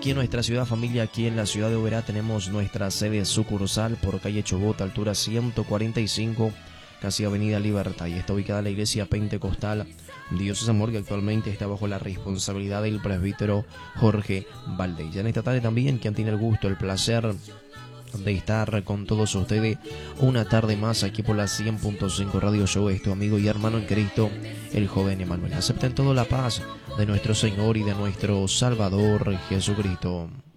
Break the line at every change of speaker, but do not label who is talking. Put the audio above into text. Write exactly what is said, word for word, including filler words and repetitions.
aquí en nuestra ciudad, familia, aquí en la ciudad de Oberá tenemos nuestra sede sucursal por calle Chobot, altura ciento cuarenta y cinco, casi Avenida Libertad, y está ubicada la iglesia pentecostal Dios es Amor, que actualmente está bajo la responsabilidad del presbítero Jorge Valdés. Ya en esta tarde también, quien tiene el gusto, el placer de estar con todos ustedes una tarde más aquí por la cien punto cinco Radio Show, es tu amigo y hermano en Cristo, el joven Emanuel. Acepten toda la paz de nuestro Señor y de nuestro Salvador Jesucristo.